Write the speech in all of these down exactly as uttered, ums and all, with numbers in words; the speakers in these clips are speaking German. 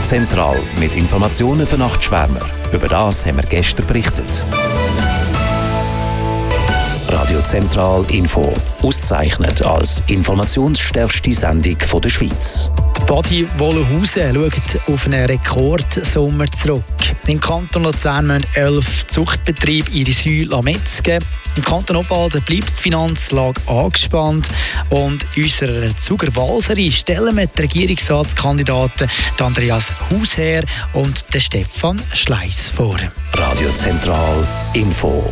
Zentral mit Informationen für Nachtschwärmer. Über das haben wir gestern berichtet. Radio Zentral Info. Ausgezeichnet als informationsstärkste Sendung von der Schweiz. Die Badi Wollenhausen schaut auf einen Rekordsommer zurück. Im Kanton Luzern müssen elf Zuchtbetriebe ihre Säule metzgen. Im Kanton Obwalden bleibt die Finanzlage angespannt. Und in unserer Zuger-Walserie stellen wir die Regierungsratskandidaten Andreas Hausherr und Stefan Schleiss vor. Radio Zentral Info.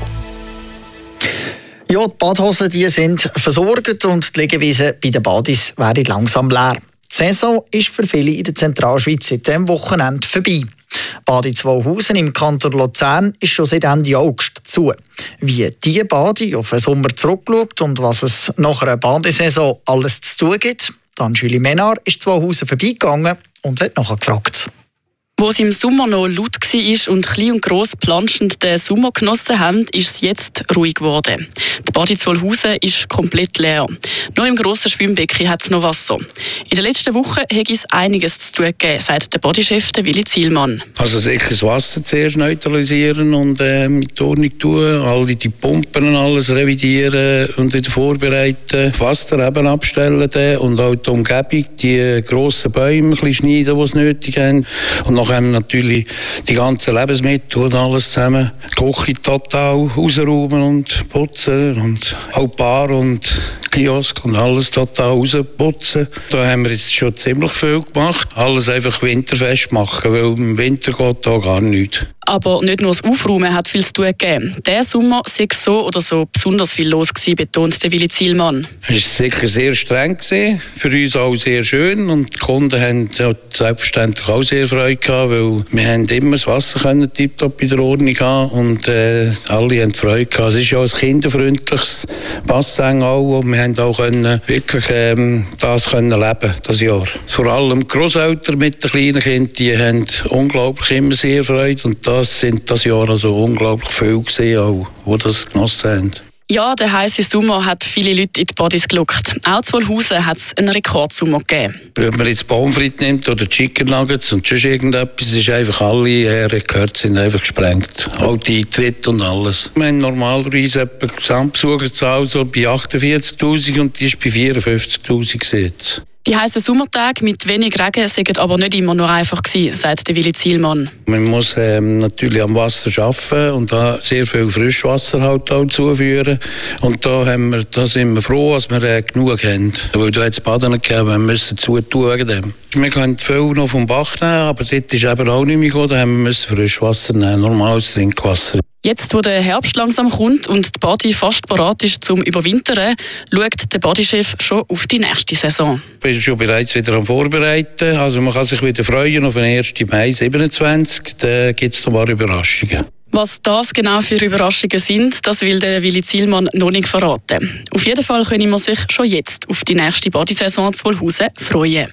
Ja, die Badhosen die sind versorgt und die Liegewiesen bei den Badis werden langsam leer. Die Saison ist für viele in der Zentralschweiz seit diesem Wochenende vorbei. Badi Zwolhausen im Kanton Luzern ist schon seit Ende August zu. Wie die Badi auf den Sommer zurückschaut und was es nach einer Badesaison alles zu tun gibt, dann Julie Menard ist Zwolhausen vorbeigegangen und hat nachher gefragt. Wo es im Sommer noch laut war und klein und gross planschend den Sommer genossen haben, ist es jetzt ruhig geworden. Die Badi Zwolhausen ist komplett leer. Nur im grossen Schwimmbecken hat es noch Wasser. In den letzten Wochen hat es einiges zu tun gegeben, sagt der Bodychef Willi Zielmann. Also sicher das Wasser zuerst neutralisieren und äh, mit Ordnung tun, alle die Pumpen und alles revidieren und wieder vorbereiten, Wasser eben abstellen und auch die Umgebung, die grossen Bäume ein bisschen schneiden, die es nötig haben. Und nachher natürlich die ganzen Lebensmittel und alles zusammen. Die Küche total rausräumen und putzen und auch Bar und Kiosk und alles total rausputzen. Da haben wir jetzt schon ziemlich viel gemacht. Alles einfach winterfest machen, weil im Winter geht da gar nichts. Aber nicht nur das Aufräumen hat viel zu tun gegeben. Diesen Sommer sei so oder so besonders viel los gewesen, betont der Willi Zielmann. Es war sicher sehr streng gewesen, für uns auch sehr schön und die Kunden haben ja selbstverständlich auch sehr Freude gehabt, weil wir haben immer das Wasser können tiptop in der Ordnung haben und äh, alle haben Freude gehabt. Es ist ja ein kinderfreundliches Bassin auch und wir haben auch können, wirklich ähm, das können leben das Jahr. Vor allem Grosseltern mit den kleinen Kindern, die haben unglaublich immer sehr Freude und das sind das Jahr also unglaublich viele gesehen, auch, die das genossen haben. Ja, der heisse Sommer hat viele Leute in die Badis gelockt. Auch in Zwolhausen hat es einen Rekordsommer gegeben. Wenn man jetzt Pommes frites nimmt oder Chicken Nuggets und sonst irgendetwas, ist einfach alle äh, Rekorde sind einfach gesprengt. Auch die Eintritte und alles. Wir haben normalerweise etwa Gesamtbesucherzahl so bei achtundvierzigtausend und die ist bei vierundfünfzigtausend jetzt. Die heissen Sommertage mit wenig Regen seien aber nicht immer nur einfach gewesen, sagt der Willi Zielmann. Man muss ähm, natürlich am Wasser arbeiten und da sehr viel Frischwasser halt auch zuführen. Und da, haben wir, da sind wir froh, dass wir äh, genug haben. Weil da hat es Baden nicht gegeben, wir müssen zutun wegen dem. Wir können viel noch vom Bach nehmen, aber dort ist eben auch nicht mehr gekommen, da haben wir Frischwasser nehmen, normales Trinkwasser. Jetzt, wo der Herbst langsam kommt und die Badi fast parat ist zum Überwintern, schaut der Bodychef schon auf die nächste Saison. Ich bin schon bereits wieder am Vorbereiten. Also man kann sich wieder freuen auf den ersten Mai siebenundzwanzig. Da gibt es noch ein paar Überraschungen. Was das genau für Überraschungen sind, das will der Willi Zielmann noch nicht verraten. Auf jeden Fall können wir sich schon jetzt auf die nächste Badi-Saison zu Zwolhausen freuen.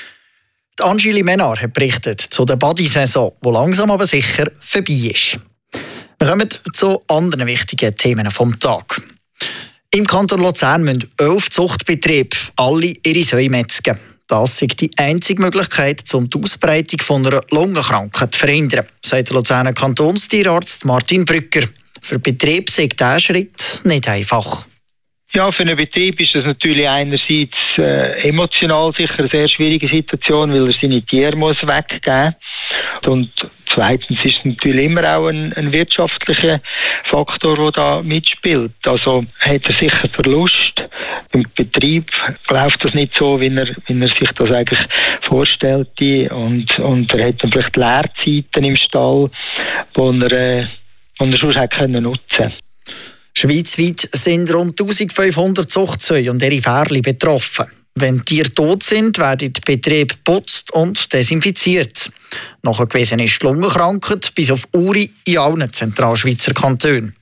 Die Angeli Menard hat berichtet zu der Badi-Saison, die langsam aber sicher vorbei ist. Wir kommen zu anderen wichtigen Themen vom Tag. Im Kanton Luzern müssen elf Zuchtbetriebe alle ihre Säue metzgen. Das ist die einzige Möglichkeit, um die Ausbreitung von einer Lungenkrankheit zu verhindern, sagt der Luzerner Kantonstierarzt Martin Brücker. Für den Betrieb sei dieser Schritt nicht einfach. Ja, für einen Betrieb ist das natürlich einerseits äh, emotional sicher eine sehr schwierige Situation, weil er seine Tiere muss weggeben muss. Und zweitens ist es natürlich immer auch ein, ein wirtschaftlicher Faktor, der da mitspielt. Also hat er sicher Verlust. Im Betrieb läuft das nicht so, wie er, wie er sich das eigentlich vorstellte. Und, und er hat dann vielleicht Leerzeiten im Stall, die er, äh, er sonst hätte können nutzen. Schweizweit sind rund eintausendfünfhundert Zuchtsäue und ihre Fährchen betroffen. Wenn die Tiere tot sind, werden die Betriebe geputzt und desinfiziert. Nachgewiesen ist die Lungenkrankheit bis auf Uri in allen Zentralschweizer Kantonen.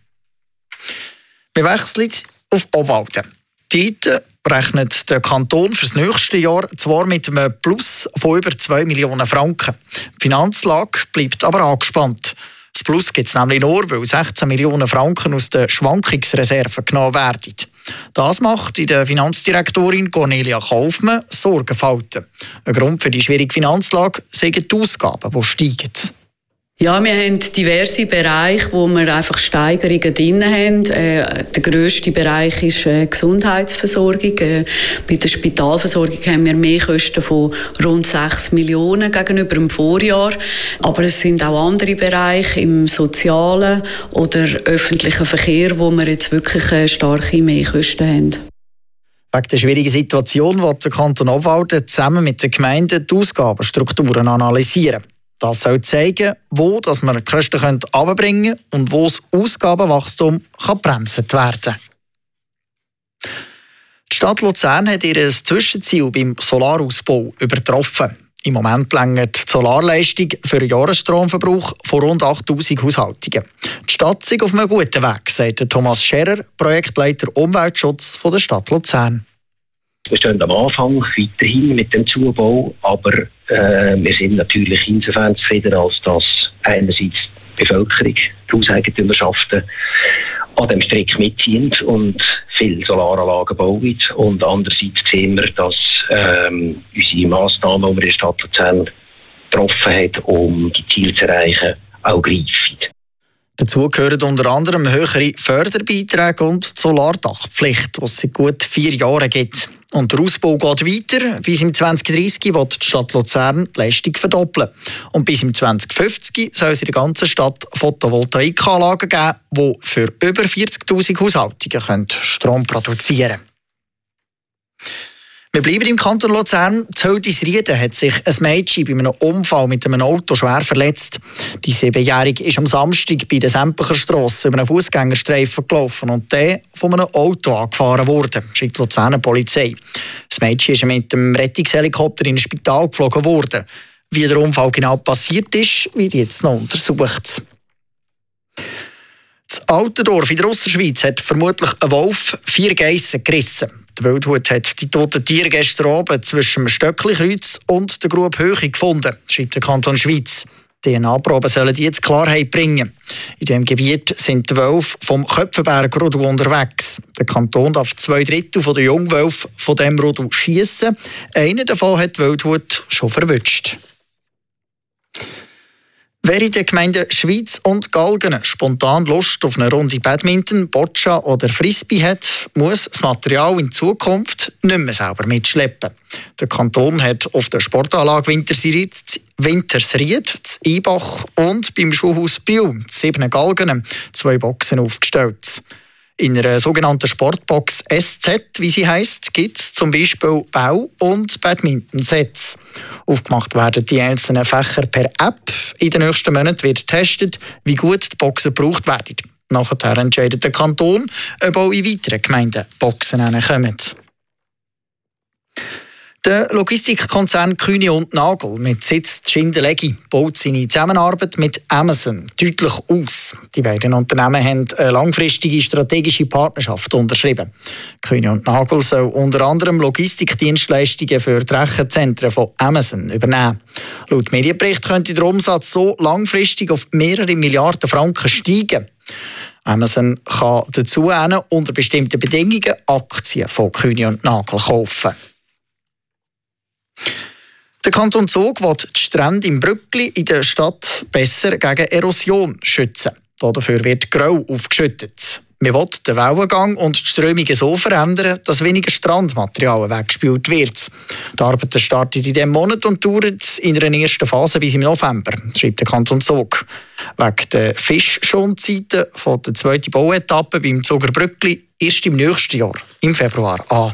Wir wechseln auf Obwalden. Dort rechnet der Kanton für das nächste Jahr zwar mit einem Plus von über zwei Millionen Franken. Die Finanzlage bleibt aber angespannt. Das Plus gibt es nämlich nur, weil sechzehn Millionen Franken aus der Schwankungsreserve genommen werden. Das macht in der Finanzdirektorin Cornelia Kaufmann Sorgenfalten. Ein Grund für die schwierige Finanzlage sind die Ausgaben, die steigen. Ja, wir haben diverse Bereiche, wo wir einfach Steigerungen drin haben. Äh, der grösste Bereich ist äh, Gesundheitsversorgung. Äh, bei der Spitalversorgung haben wir mehr Kosten von rund sechs Millionen gegenüber dem Vorjahr. Aber es sind auch andere Bereiche im sozialen oder öffentlichen Verkehr, wo wir jetzt wirklich äh, starke Mehrkosten haben. Wegen der schwierigen Situation will der Kanton Obwalden zusammen mit den Gemeinden die Ausgabenstrukturen analysieren. Das soll zeigen, wo dass man die Kosten herunterbringen können und wo das Ausgabenwachstum bremsen werden kann. Die Stadt Luzern hat ihr Zwischenziel beim Solarausbau übertroffen. Im Moment reicht die Solarleistung für einen Jahresstromverbrauch von rund achttausend Haushaltungen. Die Stadt ist auf einem guten Weg, sagt Thomas Scherer, Projektleiter Umweltschutz der Stadt Luzern. Wir stehen am Anfang weiterhin mit dem Zubau, aber äh, wir sind natürlich insofern zufrieden, als dass einerseits die Bevölkerung, die Hauseigentümerschaften an dem Strick mitziehen und viele Solaranlagen bauen. Und andererseits sehen wir, dass ähm, unsere Massnahmen, die wir in der Stadt Luzern getroffen haben, um die Ziele zu erreichen, auch greifen. Dazu gehören unter anderem höhere Förderbeiträge und die Solardachpflicht, die es seit gut vier Jahren gibt. Und der Ausbau geht weiter. Bis im zwanzig dreissig wird die Stadt Luzern die Leistung verdoppeln. Und bis im zwanzig fünfzig soll es in der ganzen Stadt Photovoltaikanlagen geben, die für über vierzigtausend Haushaltungen Strom produzieren können. Wir bleiben im Kanton Luzern. In Höldisrieden hat sich ein Mädchen bei einem Unfall mit einem Auto schwer verletzt. Die Siebenjährige ist am Samstag bei der Sempecher Strasse über einen Fußgängerstreifen gelaufen und der von einem Auto angefahren worden, schreibt die Luzerner Polizei. Das Mädchen ist mit dem Rettungshelikopter in ein Spital geflogen worden. Wie der Unfall genau passiert ist, wird jetzt noch untersucht. Das Altendorf in der Ausserschweiz hat vermutlich ein Wolf vier Geissen gerissen. Die Wildhut hat die toten Tiere gestern Abend zwischen dem Stöckli-Kreuz und der Grube Höhe gefunden, schreibt der Kanton Schweiz. D N A-Proben sollen die jetzt Klarheit bringen. In diesem Gebiet sind die Wölfe vom Köpfenberg Rodel unterwegs. Der Kanton darf zwei Drittel der Jungwölfe von diesem Rodel schiessen. Einer davon hat die Wildhut schon verwünscht. Wer in den Gemeinden Schwyz und Galgen spontan Lust auf eine Runde Badminton, Boccia oder Frisbee hat, muss das Material in Zukunft nicht mehr selber mitschleppen. Der Kanton hat auf der Sportanlage Wintersried, Wintersried, Ibach und beim Schulhaus Biel, sieben Galgen, zwei Boxen aufgestellt. In einer sogenannten Sportbox S Z, wie sie heisst, gibt es zum Beispiel Bau- und Badminton-Sets. Aufgemacht werden die einzelnen Fächer per App. In den nächsten Monaten wird getestet, wie gut die Boxen gebraucht werden. Nachher entscheidet der Kanton, ob auch in weiteren Gemeinden Boxen kommen. Der Logistikkonzern Kühne und Nagel mit Sitz in Schindellegi baut seine Zusammenarbeit mit Amazon deutlich aus. Die beiden Unternehmen haben eine langfristige strategische Partnerschaft unterschrieben. Kühne und Nagel soll unter anderem Logistikdienstleistungen für die Rechenzentren von Amazon übernehmen. Laut Medienbericht könnte der Umsatz so langfristig auf mehrere Milliarden Franken steigen. Amazon kann dazu unter bestimmten Bedingungen Aktien von Kühne und Nagel kaufen. Der Kanton Zug will die Strände im Brückli in der Stadt besser gegen Erosion schützen. Dafür wird Grau aufgeschüttet. Man will den Wellengang und die Strömungen so verändern, dass weniger Strandmaterial weggespült wird. Die Arbeiten starten in diesem Monat und dauern in einer ersten Phase bis im November, schreibt der Kanton Zug. Wegen der Fischschonzeiten von der zweiten Bauetappe beim Zuger Brückli erst im nächsten Jahr, im Februar, an.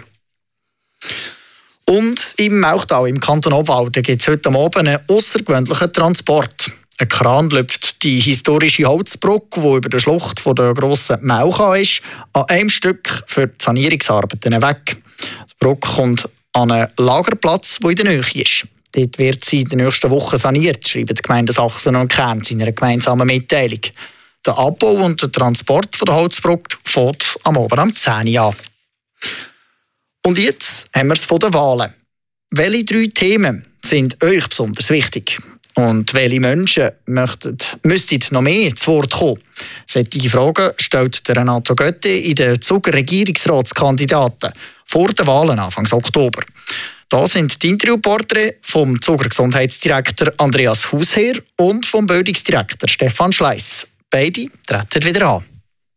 Und im Mauchtal im Kanton Obwalden gibt es heute Abend einen außergewöhnlichen Transport. Ein Kran läuft die historische Holzbrücke, die über der Schlucht von der grossen Maucha ist, an einem Stück für die Sanierungsarbeiten weg. Die Brücke kommt an einen Lagerplatz, der in der Nähe ist. Dort wird sie in den nächsten Wochen saniert, schreiben die Gemeinden Sachsen und Kern in einer gemeinsamen Mitteilung. Der Abbau und der Transport von der Holzbrücke fängt am Abend um zehn Uhr an. Und jetzt haben wir es von den Wahlen. Welche drei Themen sind euch besonders wichtig? Und welche Menschen möchten, müssten noch mehr zu Wort kommen? Solche Fragen stellt der Renato Götte in den Zuger Regierungsratskandidaten vor den Wahlen Anfang Oktober. Da sind die Interviewporträts vom Zuger Gesundheitsdirektor Andreas Hausherr und vom Bildungsdirektor Stefan Schleiss. Beide treten wieder an.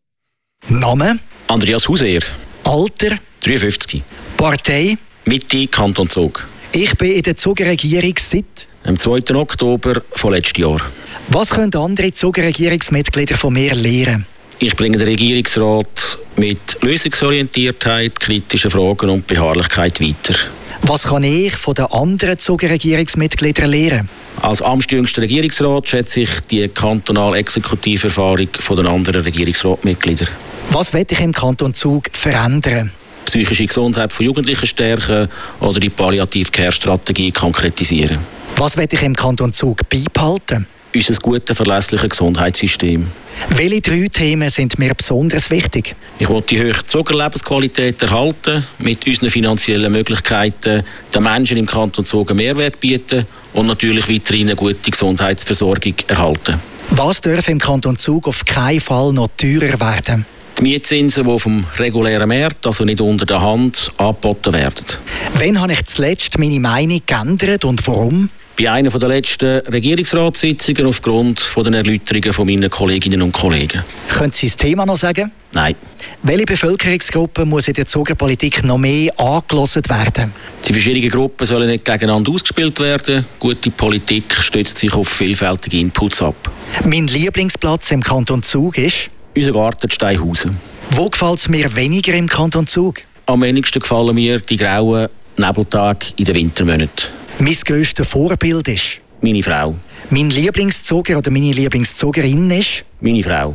Name? Andreas Hausherr. Alter? dreiundfünfzig. Partei? Mitte, Kanton Zug. Ich bin in der Zuger Regierung seit? Am zweiten Oktober von letztem Jahr. Was können andere Zuger Regierungsmitglieder von mir lernen? Ich bringe den Regierungsrat mit Lösungsorientiertheit, kritischen Fragen und Beharrlichkeit weiter. Was kann ich von den anderen Zuger Regierungsmitgliedern lernen? Als amtsjüngster Regierungsrat schätze ich die kantonale Exekutiverfahrung von den anderen Regierungsratmitgliedern. Was will ich im Kanton Zug verändern? Psychische Gesundheit von Jugendlichen stärken oder die Palliativ-Care-Strategie konkretisieren. Was will ich im Kanton Zug beibehalten? Unser gutes, verlässliches Gesundheitssystem. Welche drei Themen sind mir besonders wichtig? Ich will die hohe Zuckerlebensqualität erhalten, mit unseren finanziellen Möglichkeiten den Menschen im Kanton Zug einen Mehrwert bieten und natürlich weiterhin eine gute Gesundheitsversorgung erhalten. Was darf im Kanton Zug auf keinen Fall noch teurer werden? Die Mietzinsen, die vom regulären Markt, also nicht unter der Hand, angeboten werden. Wann habe ich zuletzt meine Meinung geändert und warum? Bei einer der letzten Regierungsratssitzungen aufgrund der Erläuterungen von meinen Kolleginnen und Kollegen. Können Sie das Thema noch sagen? Nein. Welche Bevölkerungsgruppe muss in der Zugerpolitik noch mehr angehört werden? Die verschiedenen Gruppen sollen nicht gegeneinander ausgespielt werden. Gute Politik stützt sich auf vielfältige Inputs ab. Mein Lieblingsplatz im Kanton Zug ist? Unser Garten Steinhausen. Wo gefällt es mir weniger im Kanton Zug? Am wenigsten gefallen mir die grauen Nebeltage in den Wintermonaten. Mein grösstes Vorbild ist? Meine Frau. Mein Lieblingszuger oder meine Lieblingszugerin ist? Meine Frau.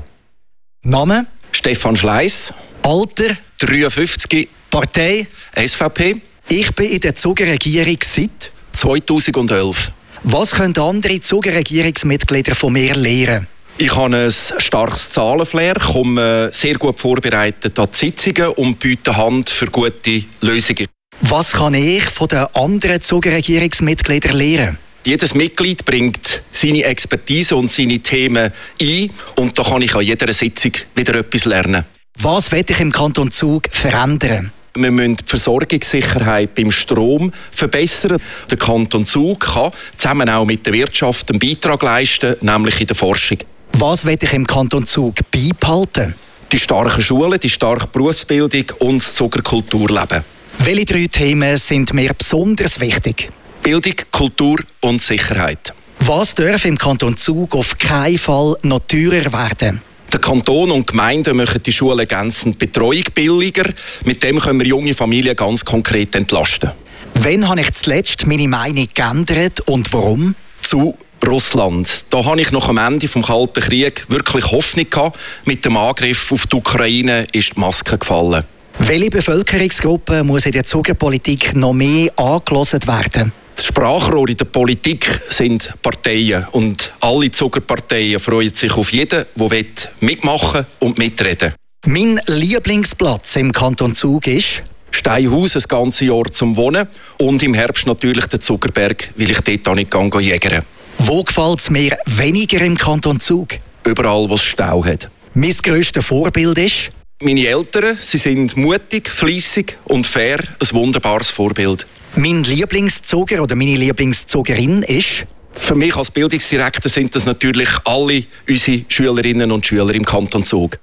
Name? Stefan Schleiss. Alter? dreiundfünfzig. Partei? S V P. Ich bin in der Zugerregierung seit? zweitausendelf. Was können andere Zugerregierungsmitglieder von mir lernen? Ich habe ein starkes Zahlenflair, komme sehr gut vorbereitet an die Sitzungen und biete Hand für gute Lösungen. Was kann ich von den anderen Zugerregierungsmitgliedern lernen? Jedes Mitglied bringt seine Expertise und seine Themen ein und da kann ich an jeder Sitzung wieder etwas lernen. Was will ich im Kanton Zug verändern? Wir müssen die Versorgungssicherheit beim Strom verbessern. Der Kanton Zug kann zusammen auch mit der Wirtschaft einen Beitrag leisten, nämlich in der Forschung. Was will ich im Kanton Zug beibehalten? Die starken Schulen, die starke Berufsbildung und das Zuckerkulturleben. Welche drei Themen sind mir besonders wichtig? Bildung, Kultur und Sicherheit. Was darf im Kanton Zug auf keinen Fall noch teurer werden? Der Kanton und die Gemeinden machen die Schulen ergänzend Betreuung billiger. Mit dem können wir junge Familien ganz konkret entlasten. Wann habe ich zuletzt meine Meinung geändert und warum? Zu Russland. Da habe ich nach dem Ende des Kalten Krieges wirklich Hoffnung gehabt. Mit dem Angriff auf die Ukraine ist die Maske gefallen. Welche Bevölkerungsgruppe muss in der Zugerpolitik noch mehr angehört werden? Das Sprachrohr in der Politik sind Parteien. Und alle Zuckerparteien freuen sich auf jeden, der mitmachen und mitreden will. Mein Lieblingsplatz im Kanton Zug ist? Steinhausen, das ganze Jahr zum Wohnen. Und im Herbst natürlich der Zuckerberg, weil ich dort auch nicht gehe jägern. Wo gefällt es mir weniger im Kanton Zug? Überall, wo es Stau hat. Mein grösstes Vorbild ist? Meine Eltern, sie sind mutig, fleissig und fair, ein wunderbares Vorbild. Mein Lieblingszuger oder meine Lieblingszugerin ist? Für mich als Bildungsdirektor sind das natürlich alle unsere Schülerinnen und Schüler im Kanton Zug.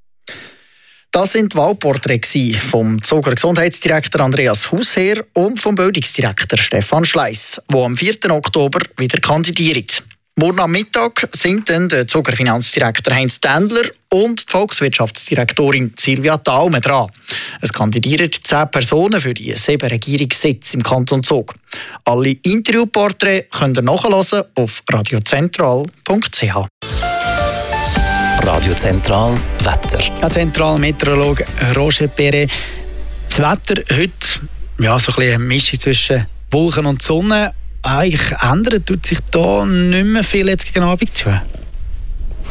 Das sind die Wahlporträts vom Zuger Gesundheitsdirektor Andreas Hausherr und vom Bildungsdirektor Stefan Schleiss, die am vierten Oktober wieder kandidieren. Morgen am Mittag sind dann der Zuger Finanzdirektor Heinz Tändler und die Volkswirtschaftsdirektorin Silvia Daume dran. Es kandidieren zehn Personen für die sieben Regierungssitze im Kanton Zug. Alle Interviewporträts könnt ihr nachhören auf radiozentral punkt c h. Radio Zentral Wetter. Ja, Zentralmeteorologe Roger Perret. Das Wetter heute, ja, so ein bisschen eine Mischung zwischen Wolken und Sonne. Eigentlich ändert tut sich da nicht mehr viel jetzt gegen Abend zu.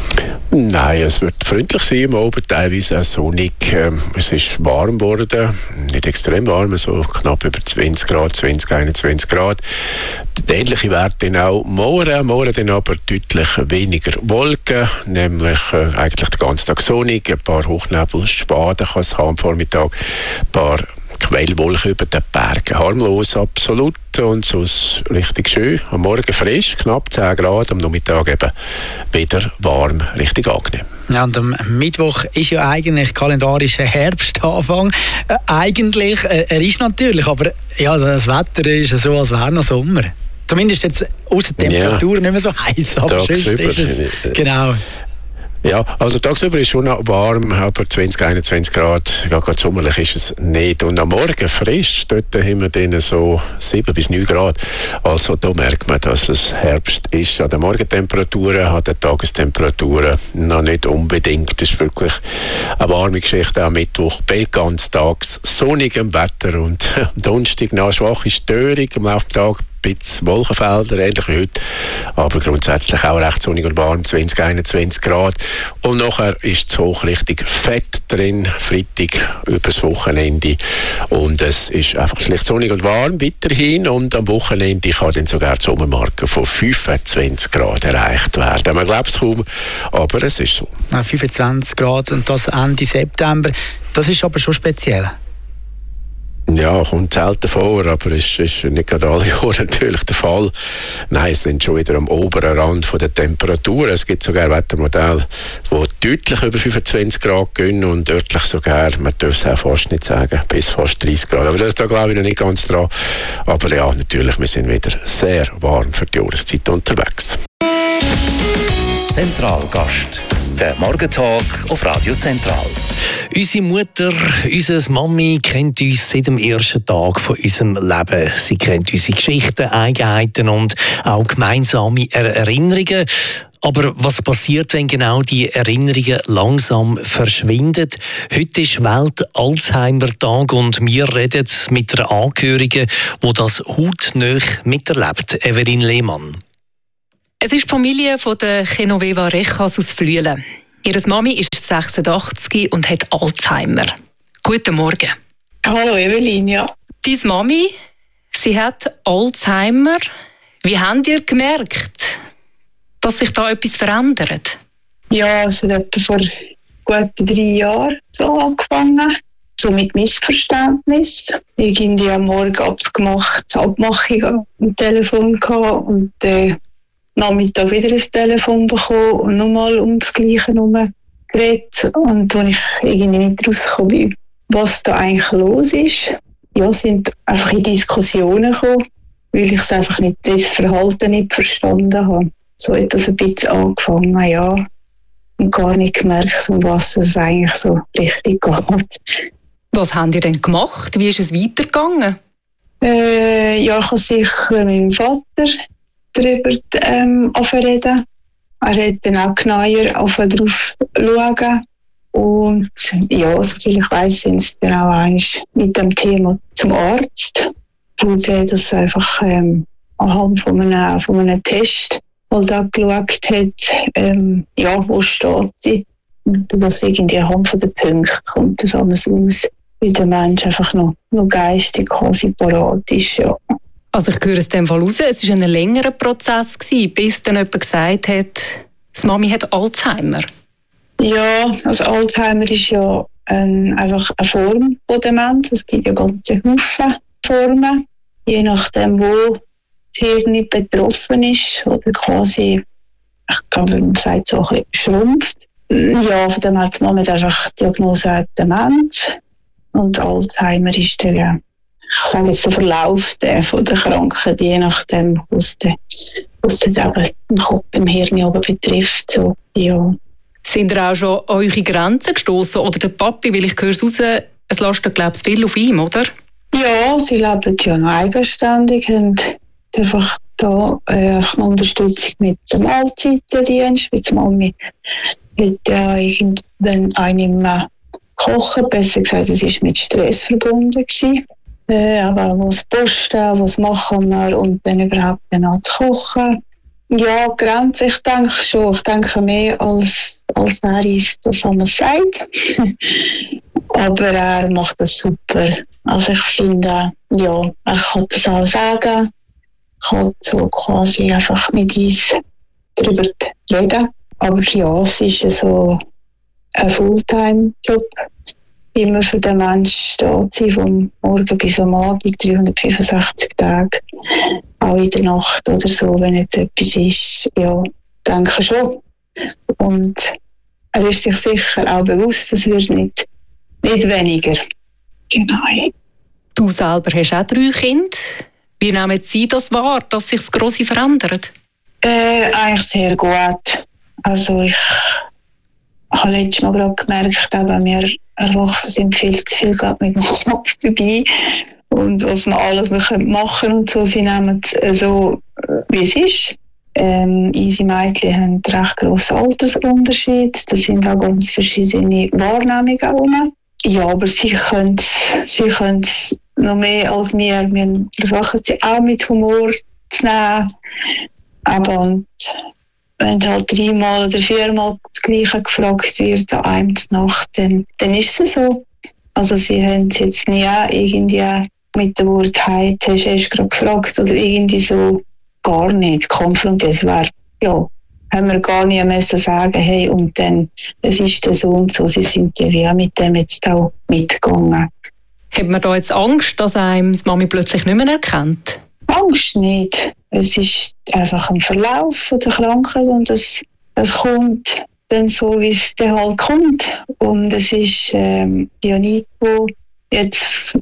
Nein, es wird freundlich sein am Abend, teilweise auch sonnig. Ähm, es ist warm geworden, nicht extrem warm, so knapp über zwanzig Grad, zwanzig, einundzwanzig Grad. Ähnliche Werte dann auch morgen, morgen dann aber deutlich weniger Wolken, nämlich äh, eigentlich den ganzen Tag sonnig, ein paar Hochnebelschwaden kann es haben am Vormittag, ein paar Quellwolken über den Bergen. Harmlos, absolut und so ist richtig schön. Am Morgen frisch, knapp zehn Grad, am Nachmittag eben wieder warm, richtig angenehm. Ja, und am Mittwoch ist ja eigentlich kalendarischer Herbstanfang. Äh, eigentlich, äh, er ist natürlich, aber ja, das Wetter ist so, als wäre noch Sommer. Zumindest jetzt außer Temperatur ja. nicht mehr so heiß, aber sonst ist es genau. Ja, also tagsüber ist schon noch warm, aber zwanzig, einundzwanzig Grad, ja, gerade sommerlich ist es nicht. Und am Morgen frisch, dort haben wir dann so sieben bis neun Grad. Also da merkt man, dass es Herbst ist. An den Morgentemperaturen, an den Tagestemperaturen noch nicht unbedingt. Das ist wirklich eine warme Geschichte, am Mittwoch bei ganztags sonnigem Wetter und am Donnerstag noch eine schwache Störung am Laufe des Tages. Ein bisschen Wolkenfelder, ähnlich wie heute, aber grundsätzlich auch recht sonnig und warm, zwanzig, einundzwanzig Grad. Und nachher ist die Hochrichtung fett drin, Freitag übers Wochenende. Und es ist einfach schlicht sonnig und warm weiterhin. Und am Wochenende kann dann sogar die Sommermarke von fünfundzwanzig Grad erreicht werden. Man glaubt es kaum, aber es ist so. Ja, fünfundzwanzig Grad und das Ende September, das ist aber schon speziell. Ja, kommt selten vor, aber es ist nicht gerade alle Jahre natürlich der Fall. Nein, es sind schon wieder am oberen Rand von der Temperatur. Es gibt sogar Wettermodelle, die deutlich über fünfundzwanzig Grad gehen und örtlich sogar, man darf es auch fast nicht sagen, bis fast dreißig Grad. Aber das ist da glaube ich noch nicht ganz dran. Aber ja, natürlich, wir sind wieder sehr warm für die Jahreszeit unterwegs. Zentralgast. Der Morgentalk auf Radio Zentral. Unsere Mutter, unsere Mami kennt uns seit dem ersten Tag von unserem Leben. Sie kennt unsere Geschichten, Eigenheiten und auch gemeinsame Erinnerungen. Aber was passiert, wenn genau die Erinnerungen langsam verschwinden? Heute ist Welt-Alzheimer-Tag und wir reden mit einer Angehörigen, die das hautnah miterlebt. Evelyn Lehmann. Es ist die Familie von der Genoveva Rechas aus Flüelen. Ihre Mami ist sechsundachtzig und hat Alzheimer. Guten Morgen. Hallo Evelyn, ja. Deine Mami, sie hat Alzheimer. Wie habt ihr gemerkt, dass sich da etwas verändert? Ja, es hat etwa vor guten drei Jahren so angefangen. So mit Missverständnis. Irgendwie am Morgen abgemacht, Abmachung am Telefon gehabt und äh, Nachmittag wieder ein Telefon bekommen und nochmal um das Gleiche herum geredet. Und als ich irgendwie nicht rausgekommen bin, was da eigentlich los ist, ja, sind einfach in Diskussionen gekommen, weil ich es einfach nicht, das Verhalten nicht verstanden habe. So hat das ein bisschen angefangen, ja, und gar nicht gemerkt, um was es eigentlich so richtig geht. Was habt ihr denn gemacht? Wie ist es weitergegangen? Äh, ja, ich habe sicher mit meinem Vater darüber ähm, reden. Er hat dann auch genauer darauf schauen. Und ja, soviel ich weiss, sind sie dann auch eigentlich mit dem Thema zum Arzt. Und er das einfach ähm, anhand von einem, von einem Test mal da geschaut hat, ähm, ja, wo steht sie. Und das irgendwie anhand von den Punkten kommt das alles aus, weil der Mensch einfach noch, noch geistig quasi parat ist, ja. Also ich höre es in dem Fall raus, es war ein längerer Prozess, bis dann jemand gesagt hat, die Mami hat Alzheimer. Ja, also Alzheimer ist ja ein, einfach eine Form von Demenz. Es gibt ja ganze Haufen Formen. Je nachdem, wo das Hirn betroffen ist oder quasi, ich glaube, man sagt so ein bisschen schrumpft. Ja, von dem hat man einfach die Diagnose Demenz. Und Alzheimer ist der, ja, ich sage jetzt der Verlauf der, von der Krankheit, je nachdem, was der, was der im Kopf, im Hirn oben betrifft. So, ja. Sind ihr auch schon an eure Grenzen gestoßen oder der Papi, weil ich höre es raus, es lastet, glaube ich, viel auf ihm, oder? Ja, sie leben ja noch eigenständig und einfach da äh, eine Unterstützung mit dem Mahlzeitendienst. Wie die Mami hat ja irgendwann einem kochen, besser gesagt, es war mit Stress verbunden gewesen. Äh, aber was posten, was machen wir und dann überhaupt dann auch zu kochen. Ja, Grenzen, ich denke schon. Ich denke mehr, als, als er ist, das haben wir sagt. Aber er macht das super. Also ich finde, ja, er kann das auch sagen. Er kann so quasi einfach mit uns darüber reden. Aber ja, es ist so ein Fulltime-Job. Immer für den Menschen da zu sein, vom Morgen bis am Abend, dreihundertfünfundsechzig Tage. Auch in der Nacht oder so, wenn jetzt etwas ist. Ja, denke schon. Und er ist sich sicher auch bewusst, es wird nicht, nicht weniger. Genau. Du selber hast auch drei Kinder. Wie nehmen Sie das wahr, dass sich das Grosse verändert? Äh, eigentlich sehr gut. Also ich habe letztes Mal gerade gemerkt, eben, wir Erwachsene sind viel zu viel mit dem Kopf dabei. Und was wir alles noch machen können und so, sie nehmen es so, wie es ist. Ähm, unsere Mädchen haben einen recht grossen Altersunterschied. Das sind auch ganz verschiedene Wahrnehmungen auch. Ja, aber sie können es sie können's noch mehr als wir. Wir versuchen sie auch mit Humor zu nehmen. Aber und wenn halt dreimal oder viermal das Gleiche gefragt wird an einem Nacht, dann, dann ist es so. Also sie haben es jetzt nie irgendwie mit dem Wort «Heit», hast du erst gerade gefragt, oder irgendwie so gar nicht konfrontiert. Es wäre, ja, haben wir gar nicht müssen sagen, hey, und dann, es ist der so und so. Sie sind ja mit dem jetzt auch mitgegangen. Hat man da jetzt Angst, dass einem die Mami plötzlich nicht mehr erkennt? Angst nicht. Es ist einfach ein Verlauf der Krankheit und es, es kommt dann so, wie es dann halt kommt. Und es ist ähm, ja nicht, wo jetzt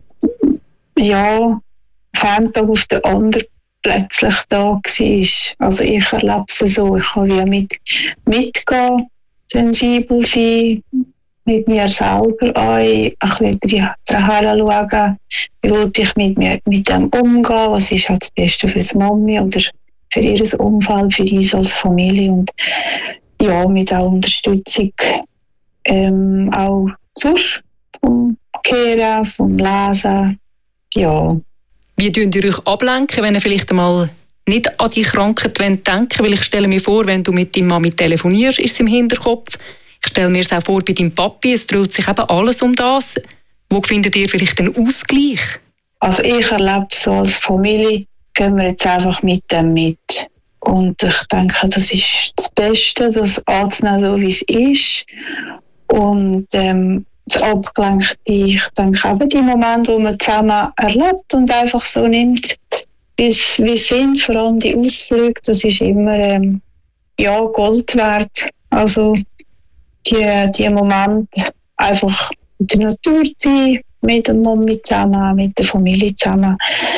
ja, von einem Tag auf den anderen plötzlich da war. Also ich erlebe es so, ich kann wie mit, mitgehen, sensibel sein, mit mir selber ein, ein bisschen daher schauen, wie wollte ich mit, mir, mit dem umgehen, was ist halt das Beste für die Mami oder für ihr Umfeld, für uns als Familie und ja, mit auch Unterstützung ähm, auch sonst vom Kehren, vom Lesen, ja. Wie tun ihr euch ablenken, wenn ihr vielleicht einmal nicht an die Krankheit denken wollt? Weil ich stelle mir vor, wenn du mit deiner Mami telefonierst, ist es im Hinterkopf. Ich stelle mir es auch vor bei deinem Papi, es dreht sich eben alles um das. Wo findet ihr vielleicht einen Ausgleich? Also ich erlebe so als Familie, gehen wir jetzt einfach mit dem mit. Und ich denke, das ist das Beste, das anzunehmen, so wie es ist. Und ähm, das Abgelenkte, ich denke eben die Momente, die man zusammen erlebt und einfach so nimmt, wie es sind, vor allem die Ausflüge, das ist immer ähm, ja, Gold wert. Also die, die Momente einfach mit der Natur zu sein, mit der Mami zusammen, mit der Familie zusammen.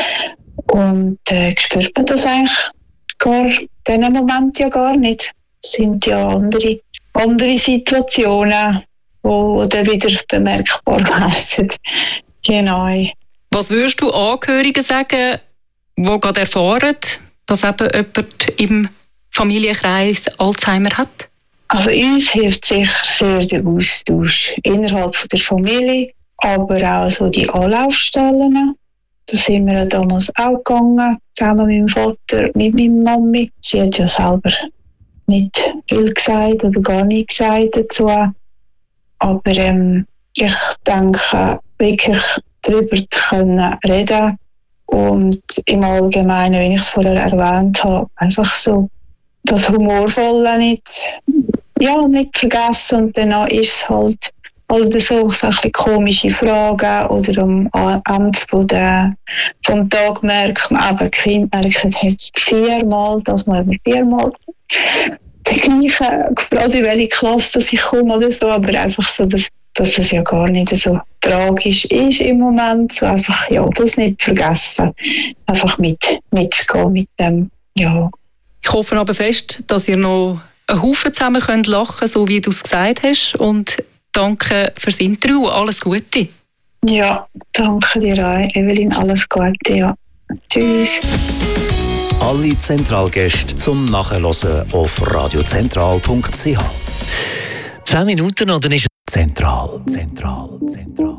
Und äh, spürt man das eigentlich gar, in diesem Moment ja gar nicht. Es sind ja andere, andere Situationen, die dann wieder bemerkbar werden. Genau. Was würdest du Angehörigen sagen, die gerade erfahren, dass eben jemand im Familienkreis Alzheimer hat? Also uns hilft sicher sehr der Austausch innerhalb der Familie, aber auch so die Anlaufstellen. Da sind wir ja damals auch gegangen, zusammen mit meinem Vater, mit meiner Mami. Sie hat ja selber nicht viel gesagt oder gar nichts gesagt dazu. Aber ähm, ich denke, wirklich darüber zu können reden und im Allgemeinen, wie ich es vorher erwähnt habe, einfach so das Humorvolle nicht, ja, nicht vergessen. Und dann ist es halt also so, so ein bisschen komische Fragen oder am Amtsboden vom Tag merkt man, eben Kind merken jetzt viermal, das mal über viermal die gleiche gefragt, in welche Klasse dass ich komme oder so, aber einfach so, dass, dass es ja gar nicht so tragisch ist im Moment, so einfach, ja, das nicht vergessen, einfach mit, mitzugehen mit dem, ja. Ich hoffe aber fest, dass ihr noch einen Haufen zusammen könnt lachen, so wie du es gesagt hast, und danke fürs Interview, alles Gute. Ja, danke dir auch, Evelyn, alles Gute, ja. Tschüss. Alle Zentralgäste zum Nachhören auf radiozentral punkt c h. Zehn Minuten und dann ist Zentral, Zentral, Zentral.